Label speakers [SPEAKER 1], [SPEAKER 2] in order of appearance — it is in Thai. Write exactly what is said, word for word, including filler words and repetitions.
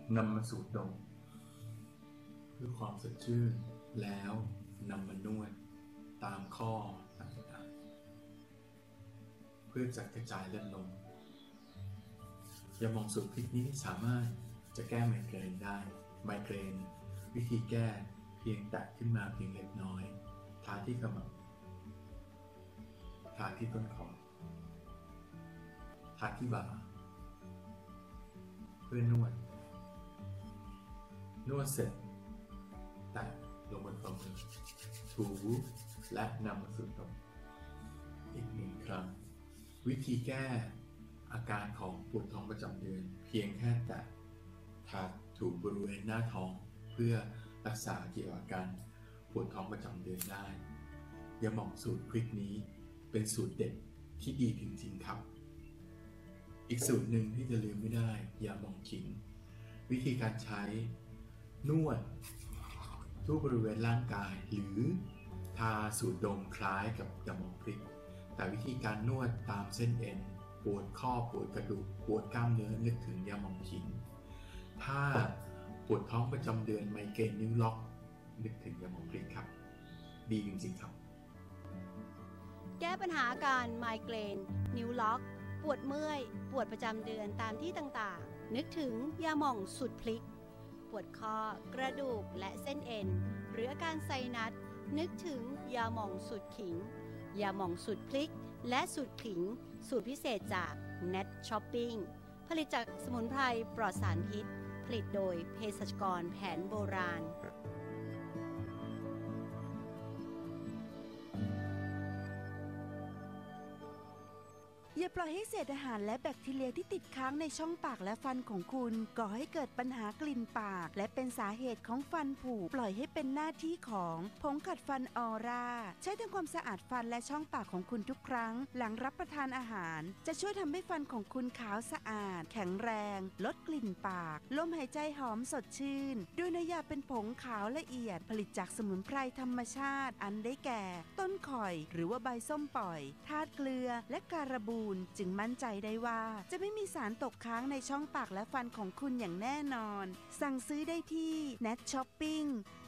[SPEAKER 1] นำมาสูดดมเพื่อความสดชื่นแล้วนำมานวดตามข้อต่างๆเพื่อจัดกระจายเลือดลมยาหม่องสูตรพริกนี้สามารถจะแก้ไมเกรนได้ไมเกรนวิธีแก้เพียงแตะขึ้นมาเพียงเล็กน้อยทาที่ขมับทาที่ต้นคอทาที่บ่าเพื่อนวดนวดเสร็จแตะลงบนฝ่ามือถูและนำมาสูดดมอีกหนึ่งครั้งวิธีแก้อาการของปวดท้องประจำเดือนเพียงแค่แตะทาถูบริเวณหน้าท้องเพื่อรักษาเกี่ยวกับอาการปวดท้องประจำเดือนได้ยาหม่องสูตรพริกนี้เป็นสูตรเด็ดที่ดีจริงๆครับอีกสูตรหนึ่งที่จะลืมไม่ได้ยาหม่องขิงวิธีการใช้นวดทั่วบริเวณร่างกายหรือทาสูตรดมคล้ายกับยาหม่องพริกแต่วิธีการนวดตามเส้นเอ็นปวดข้อปวดกระดูกปวดกล้ามเนื้อนึกถึงยาหม่องขิงถ้าปวดท้องประจำเดือนไมเกรนนิ้วล็อกนึกถึงยาหม่องพริกครับดีจริงๆครับ
[SPEAKER 2] แก้ปัญหาอาการไมเกรนนิ้วล็อกปวดเมื่อยปวดประจำเดือนตามที่ต่างๆนึกถึงยาหม่องสูตรพลิกปวดข้อกระดูกและเส้นเอ็นหรืออาการไซนัสนึกถึงยาหม่องสูตรขิงยาหม่องสูตรพลิกและสูตรขิงสูตรพิเศษจาก Net Shopping ผลิตจากสมุนไพรปลอดสารพิษผลิตโดยเภสัชกรแผนโบราณ
[SPEAKER 3] อย่าปล่อยให้เศษอาหารและแบคทีเรียที่ติดค้างในช่องปากและฟันของคุณก่อให้เกิดปัญหากลิ่นปากและเป็นสาเหตุของฟันผุปล่อยให้เป็นหน้าที่ของผงขัดฟันออร่าใช้ทำความสะอาดฟันและช่องปากของคุณทุกครั้งหลังรับประทานอาหารจะช่วยทำให้ฟันของคุณขาวสะอาดแข็งแรงลดกลิ่นปากลมหายใจหอมสดชื่นด้วยน้ำยาเป็นผงขาวละเอียดผลิตจากสมุนไพรธรรมชาติอันได้แก่ต้นข่อยหรือว่าใบส้มปล่อยธาตุเกลือและการบูนจึงมั่นใจได้ว่าจะไม่มีสารตกค้างในช่องปากและฟันของคุณอย่างแน่นอนสั่งซื้อได้ที่ Net Shopping